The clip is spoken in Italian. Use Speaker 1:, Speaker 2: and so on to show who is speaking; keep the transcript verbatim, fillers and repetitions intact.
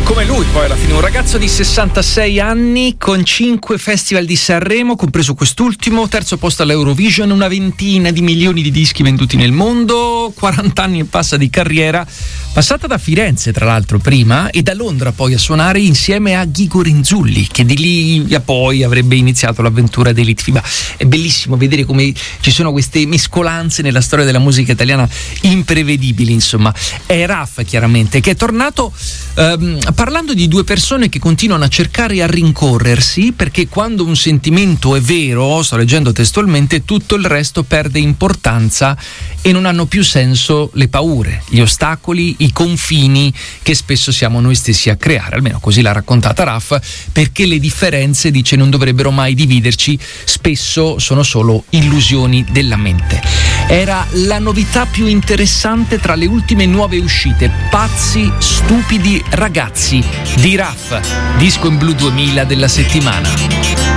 Speaker 1: Come lui poi alla fine, un ragazzo di sessantasei anni con cinque festival di Sanremo, compreso quest'ultimo, terzo posto all'Eurovision, una ventina di milioni di dischi venduti nel mondo, quaranta anni e passa di carriera, passata da Firenze tra l'altro prima e da Londra poi a suonare insieme a Ghigo Renzulli, che di lì a poi avrebbe iniziato l'avventura dei Litfiba. È bellissimo vedere come ci sono queste mescolanze nella storia della musica italiana imprevedibili, insomma. È Raf chiaramente che è tornato ehm, parlando di due persone che continuano a cercare e a rincorrersi, perché quando un sentimento è vero, sto leggendo testualmente, tutto il resto perde importanza e non hanno più senso le paure, gli ostacoli, i confini che spesso siamo noi stessi a creare, almeno così l'ha raccontata Raf, perché le differenze, dice, non dovrebbero mai dividerci, spesso sono solo illusioni della mente. Era la novità più interessante tra le ultime nuove uscite, Pazzi, stupidi ragazzi di Raf, disco in blu duemila della settimana.